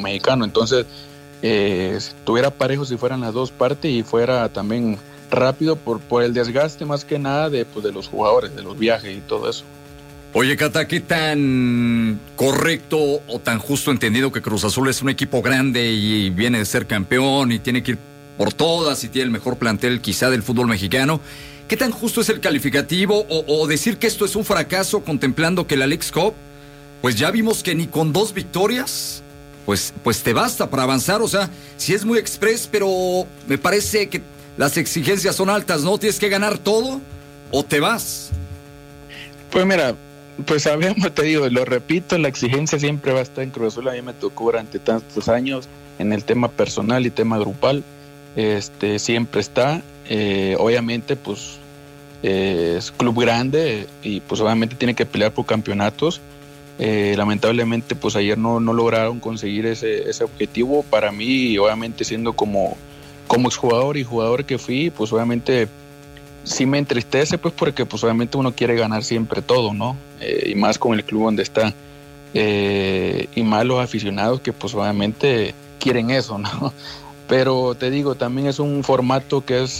mexicano. Entonces, estuviera parejo si fueran las dos partes y fuera también rápido por el desgaste más que nada de los jugadores, de los viajes y todo eso. Oye, Cata, ¿qué tan correcto o tan justo entendido que Cruz Azul es un equipo grande y viene de ser campeón y tiene que ir por todas y tiene el mejor plantel quizá del fútbol mexicano? ¿Qué tan justo es el calificativo o decir que esto es un fracaso contemplando que la Leagues Cup, pues ya vimos que ni con 2 victorias, pues te basta para avanzar? O sea, sí es muy express, pero me parece que las exigencias son altas, ¿no? Tienes que ganar todo o te vas. Pues mira, pues sabemos, te digo, lo repito, la exigencia siempre va a estar en Cruz Azul. A mí me tocó durante tantos años en el tema personal y tema grupal, siempre está. Obviamente, pues es club grande y pues obviamente tiene que pelear por campeonatos. Lamentablemente, pues ayer no lograron conseguir ese objetivo. Para mí, obviamente siendo como exjugador y jugador que fui, pues obviamente sí me entristece, pues porque pues obviamente uno quiere ganar siempre todo, ¿no? Y más con el club donde está, y más los aficionados que pues obviamente quieren eso, ¿no? Pero te digo, también es un formato que es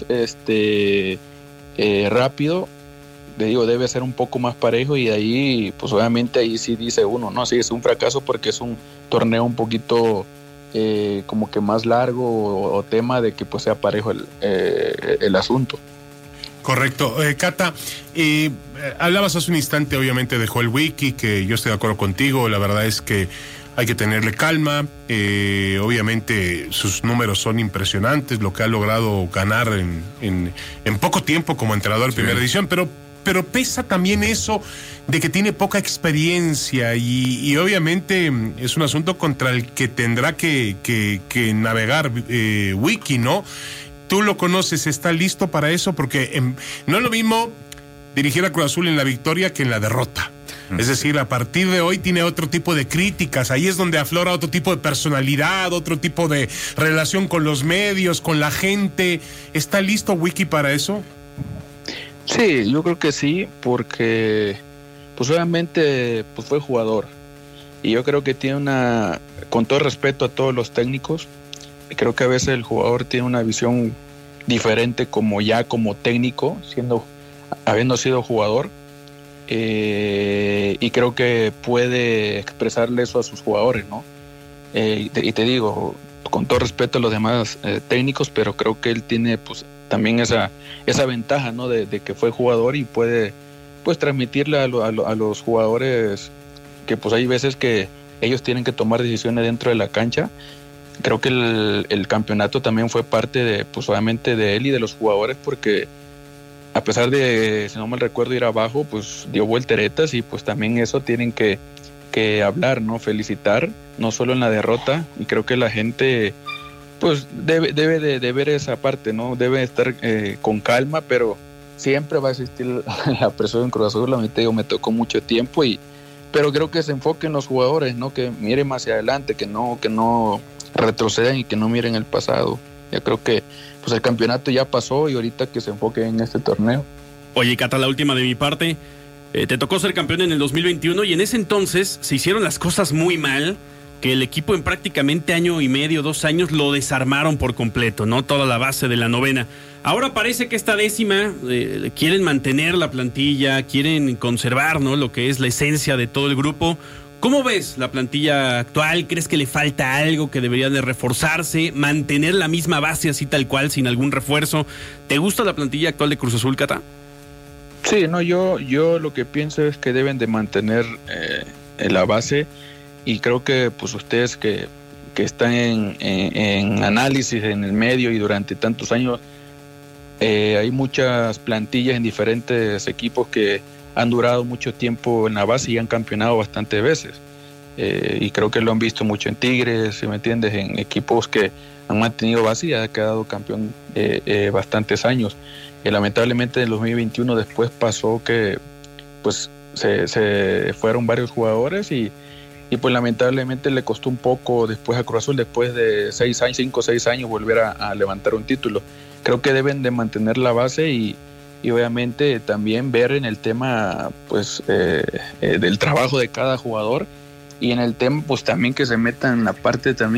rápido. Te digo, debe ser un poco más parejo y de ahí, pues obviamente ahí sí dice uno, no, sí es un fracaso porque es un torneo un poquito como que más largo o tema de que pues sea parejo el asunto. Correcto. Cata, hablabas hace un instante obviamente de Joel Wiki, que yo estoy de acuerdo contigo. La verdad es que hay que tenerle calma. Obviamente sus números son impresionantes, lo que ha logrado ganar en poco tiempo como entrenador de primera división, pero pesa también eso de que tiene poca experiencia y obviamente es un asunto contra el que tendrá que navegar Wiki, ¿no? Tú lo conoces, ¿está listo para eso? Porque no es lo mismo dirigir a Cruz Azul en la victoria que en la derrota. Es decir, a partir de hoy tiene otro tipo de críticas, ahí es donde aflora otro tipo de personalidad, otro tipo de relación con los medios, con la gente. ¿Está listo Wiki para eso? Sí, yo creo que sí, porque pues obviamente pues fue jugador y yo creo que tiene con todo respeto a todos los técnicos, creo que a veces el jugador tiene una visión diferente como técnico, habiendo sido jugador, y creo que puede expresarle eso a sus jugadores, ¿no? Y te digo, con todo respeto a los demás técnicos, pero creo que él tiene pues también esa ventaja, ¿no? De que fue jugador y puede pues transmitirle a los jugadores que pues hay veces que ellos tienen que tomar decisiones dentro de la cancha. Creo que el campeonato también fue parte de, pues obviamente de él y de los jugadores, porque a pesar de, si no mal recuerdo, ir abajo, pues dio volteretas y pues también eso tienen que hablar, ¿no? Felicitar, no solo en la derrota, y creo que la gente pues debe de ver esa parte, ¿no? Debe estar con calma, pero siempre va a existir la presión en Cruz Azul. Me tocó mucho tiempo, pero creo que se enfoquen los jugadores, ¿no? Que miren más hacia adelante, que no retrocedan y que no miren el pasado. Yo creo que pues el campeonato ya pasó y ahorita que se enfoque en este torneo. Oye, Cata, la última de mi parte. Te tocó ser campeón en el 2021 y en ese entonces se hicieron las cosas muy mal, que el equipo en prácticamente año y medio, 2 años, lo desarmaron por completo, ¿no? Toda la base de la novena. Ahora parece que esta décima quieren mantener la plantilla, quieren conservar, ¿no? Lo que es la esencia de todo el grupo. ¿Cómo ves la plantilla actual? ¿Crees que le falta algo, que debería de reforzarse, mantener la misma base así tal cual, sin algún refuerzo? ¿Te gusta la plantilla actual de Cruz Azul, Cata? Sí, no, yo lo que pienso es que deben de mantener la base, y creo que pues ustedes que están en análisis en el medio y durante tantos años, hay muchas plantillas en diferentes equipos que han durado mucho tiempo en la base y han campeonado bastantes veces, y creo que lo han visto mucho en Tigres, ¿sí me entiendes? En equipos que han mantenido base y ha quedado campeón bastantes años. Lamentablemente en el 2021 después pasó que pues se fueron varios jugadores y pues lamentablemente le costó un poco después a Cruz Azul, después de 5 o 6 años, volver a levantar un título. Creo que deben de mantener la base y obviamente también ver en el tema pues del trabajo de cada jugador, y en el tema pues también que se metan en la parte también